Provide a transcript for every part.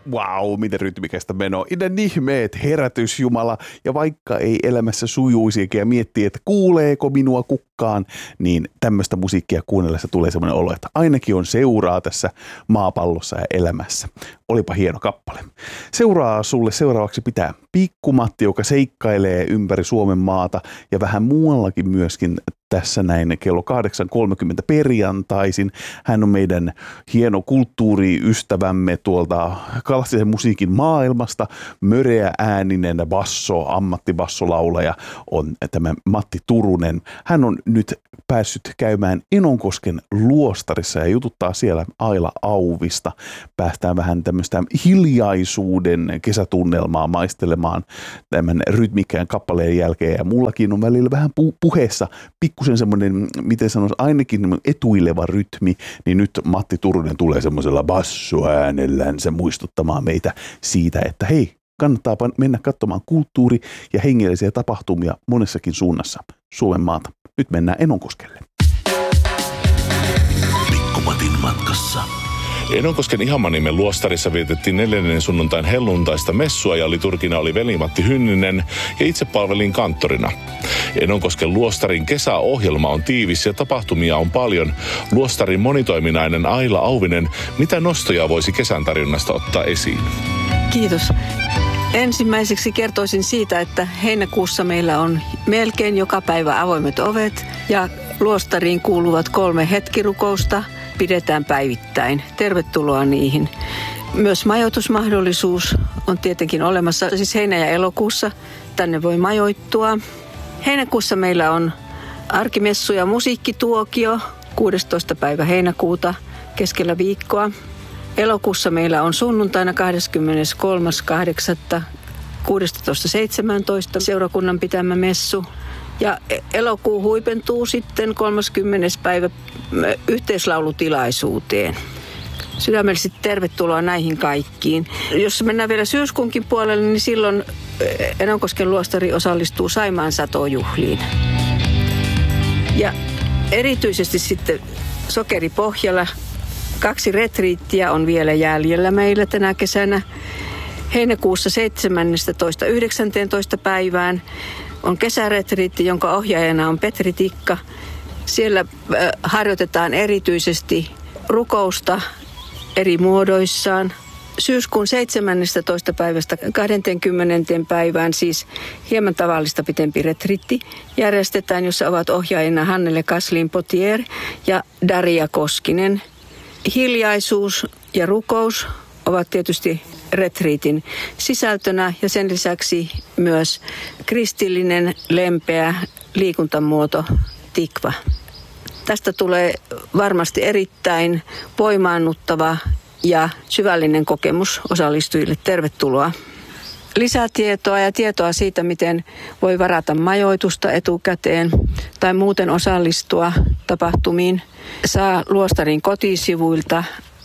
Wow, miten rytmikästä menoa. Idän ihmeet, herätys Jumala. Ja vaikka ei elämässä sujuisikin ja miettii, että kuuleeko minua kukkaan, niin tämmöistä musiikkia kuunnellessa tulee semmoinen olo, että ainakin on seuraa tässä maapallossa ja elämässä. Olipa hieno kappale. Seuraa sulle seuraavaksi pitää Pikku Matti, joka seikkailee ympäri Suomen maata ja vähän muuallakin myöskin tässä näin kello 8.30 perjantaisin. Hän on meidän hieno kulttuuriystävämme tuolta klassisen musiikin maailmasta. Möreä ääninen ammattibassolauleja on tämä Matti Turunen. Hän on nyt päässyt käymään Enonkosken luostarissa ja jututtaa siellä Aila Auvista. Päästään vähän tämmöistä hiljaisuuden kesätunnelmaa maistelemaan tämän rytmikkään kappaleen jälkeen. Ja mullakin on välillä vähän puheessa pikkusen semmoinen, miten sanoisi, ainakin etuileva rytmi, niin nyt Matti Turunen tulee semmoisella bassoäänellänsä muistuttamaan meitä siitä, että hei, kannattaa mennä katsomaan kulttuuri- ja hengellisiä tapahtumia monessakin suunnassa Suomen maata. Nyt mennään Enonkoskelle. Pikku Matin matkassa. Enonkosken Ihamanniemen luostarissa vietettiin 4. sunnuntain helluntaista messua ja liturgina oli Veli-Matti Hynninen ja itse palvelin kanttorina. Enonkosken luostarin kesäohjelma on tiivis ja tapahtumia on paljon. Luostarin monitoiminainen Aila Auvinen, mitä nostoja voisi kesän tarjonnasta ottaa esiin? Kiitos. Ensimmäiseksi kertoisin siitä, että heinäkuussa meillä on melkein joka päivä avoimet ovet ja luostariin kuuluvat 3 hetkirukousta pidetään päivittäin. Tervetuloa niihin. Myös majoitusmahdollisuus on tietenkin olemassa, siis heinä- ja elokuussa tänne voi majoittua. Heinäkuussa meillä on arkimessu ja musiikkituokio 16. päivä heinäkuuta keskellä viikkoa. Elokuussa meillä on sunnuntaina 23.8. 16.17. seurakunnan pitämä messu. Ja elokuu huipentuu sitten 30. päivä yhteislaulutilaisuuteen. Sydämellisesti tervetuloa näihin kaikkiin. Jos mennään vielä syyskuunkin puolelle, niin silloin Enonkosken luostari osallistuu Saimaan satojuhliin. Ja erityisesti sitten Sokeripohjalla 2 retriittiä on vielä jäljellä meillä tänä kesänä. Heinäkuussa 17.–19. päivään on kesäretriitti, jonka ohjaajana on Petri Tikka. Siellä harjoitetaan erityisesti rukousta eri muodoissaan. Syyskuun 17. päivästä 20. päivään siis hieman tavallista pitempi retriitti järjestetään, jossa ovat ohjaajina Hannele Kaslin-Potier ja Daria Koskinen. Hiljaisuus ja rukous ovat tietysti retriitin sisältönä ja sen lisäksi myös kristillinen, lempeä liikuntamuoto tikva. Tästä tulee varmasti erittäin voimaannuttava ja syvällinen kokemus osallistujille. Tervetuloa. Lisätietoa ja tietoa siitä, miten voi varata majoitusta etukäteen tai muuten osallistua tapahtumiin, saa luostarin kotisivuilta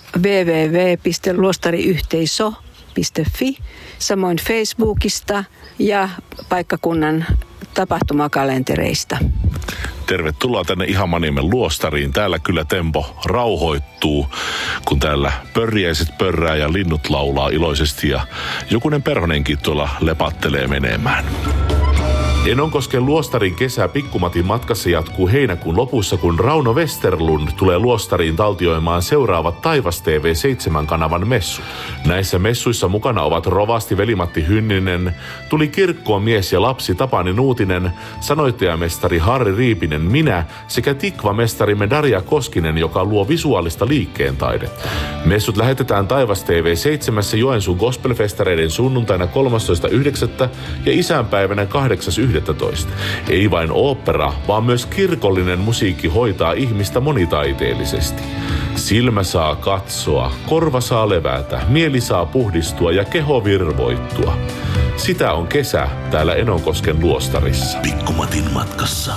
www.luostariyhteisö.fi, samoin Facebookista ja paikkakunnan tapahtumakalentereista. Tervetuloa tänne Ihamanniemen luostariin. Täällä kyllä tempo rauhoittuu, kun täällä pörjäiset pörrää ja linnut laulaa iloisesti ja jokunen perhonenkin tuolla lepattelee menemään. Enonkosken luostarin kesä Pikku Matin matkassa jatkuu heinäkuun lopussa, kun Rauno Westerlund tulee luostariin taltioimaan seuraavat Taivas TV 7-kanavan messut. Näissä messuissa mukana ovat rovasti Veli-Matti Hynninen, tuli kirkkoon mies ja lapsi Tapani Nuutinen, sanoittajamestari Harri Riipinen, minä sekä tikvamestarimme Daria Koskinen, joka luo visuaalista liikkeen taidetta. Messut lähetetään Taivas TV 7 Joensuun gospelfestareiden sunnuntaina 13.9. ja isänpäivänä 8.11. Ei vain ooppera, vaan myös kirkollinen musiikki hoitaa ihmistä monitaiteellisesti. Silmä saa katsoa, korva saa levätä, mieli saa puhdistua ja keho virvoittua. Sitä on kesä täällä Enonkosken luostarissa. Pikku Matin matkassa.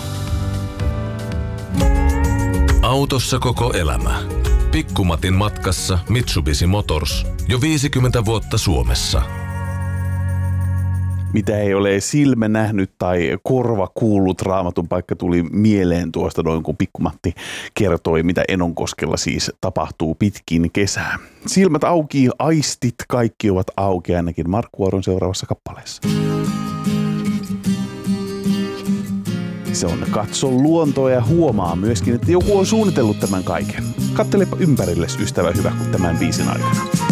Autossa koko elämä. Pikku Matin matkassa Mitsubishi Motors. Jo 50 vuotta Suomessa. mitä ei ole silmä nähnyt tai korva kuullut. Raamatun paikka tuli mieleen tuosta noin, kun Pikku-Matti kertoi, mitä Enonkoskella siis tapahtuu pitkin kesää. Silmät auki, aistit, kaikki ovat auki, ainakin Markku Auron seuraavassa kappaleessa. Se on katso luontoa ja huomaa myöskin, että joku on suunnitellut tämän kaiken. Kattelepa ympärillesi, ystävä hyvä, kun tämän biisin aikana.